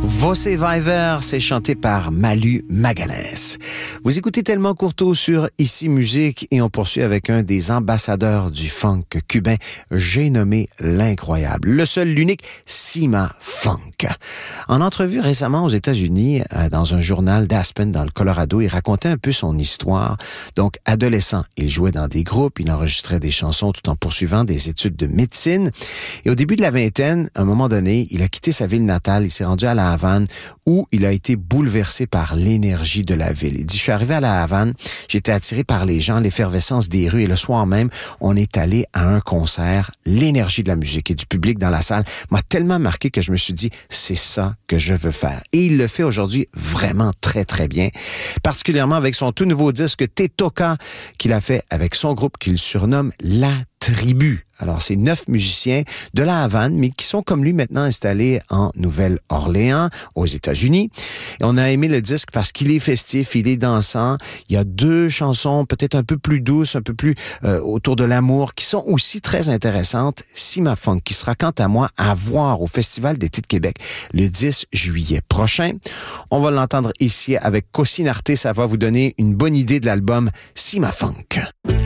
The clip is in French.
Você vai ver, c'est chanté par Malu Magalhães. Vous écoutez Tellement Courteau sur Ici Musique et on poursuit avec un des ambassadeurs du funk cubain, j'ai nommé l'incroyable, le seul, l'unique, Cima Funk. En entrevue récemment aux États-Unis, dans un journal d'Aspen dans le Colorado, il racontait un peu son histoire. Donc, adolescent, il jouait dans des groupes, il enregistrait des chansons tout en poursuivant des études de médecine. Et au début de la vingtaine, à un moment donné, il a quitté sa ville natale, il s'est rendu à La Havane où il a été bouleversé par l'énergie de la ville. Il dit, je suis arrivé à La Havane, j'étais attiré par les gens, l'effervescence des rues et le soir même, on est allé à un concert. L'énergie de la musique et du public dans la salle m'a tellement marqué que je me suis dit, c'est ça que je veux faire. Et il le fait aujourd'hui vraiment très, très bien. Particulièrement avec son tout nouveau disque Te Toca qu'il a fait avec son groupe qu'il surnomme La Tribu. Alors, c'est 9 musiciens de La Havane, mais qui sont comme lui maintenant installés en Nouvelle-Orléans, aux États-Unis. Et on a aimé le disque parce qu'il est festif, il est dansant. Il y a 2 chansons peut-être un peu plus douces, un peu plus autour de l'amour, qui sont aussi très intéressantes. Cima Funk, qui sera quant à moi à voir au Festival d'été de Québec le 10 juillet prochain. On va l'entendre ici avec Cosinarte. Ça va vous donner une bonne idée de l'album Cima Funk.